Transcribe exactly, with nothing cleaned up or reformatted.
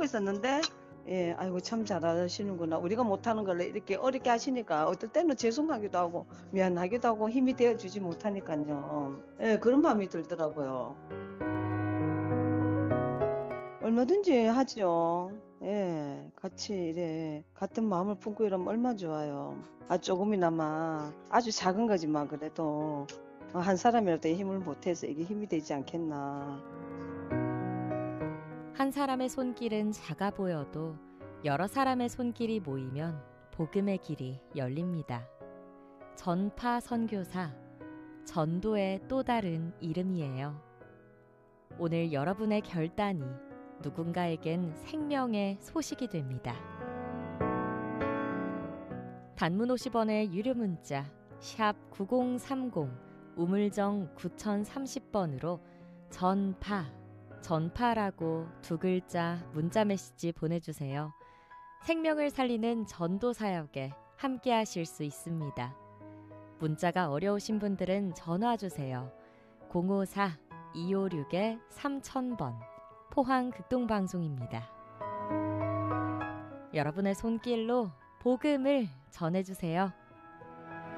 했었는데 예, 아이고 참 잘하시는구나. 우리가 못하는 걸 이렇게 어렵게 하시니까 어떨 때는 죄송하기도 하고 미안하기도 하고 힘이 되어주지 못하니까요. 예, 그런 마음이 들더라고요. 얼마든지 하죠. 예, 같이 이래 같은 마음을 품고 이러면 얼마나 좋아요. 아 조금이나마 아주 작은 거지만 그래도 한 사람이라도 힘을 보태서 이게 힘이 되지 않겠나. 한 사람의 손길은 작아 보여도 여러 사람의 손길이 모이면 복음의 길이 열립니다. 전파 선교사, 전도의 또 다른 이름이에요. 오늘 여러분의 결단이 누군가에겐 생명의 소식이 됩니다. 단문 오십 원의 유료 문자 샵 구공삼공 우물정 구공삼공 번으로 전파, 전파라고 두 글자 문자 메시지 보내주세요. 생명을 살리는 전도 사역에 함께 하실 수 있습니다. 문자가 어려우신 분들은 전화 주세요. 공오사 이오육 삼천 번 포항 극동방송입니다. 여러분의 손길로 복음을 전해주세요.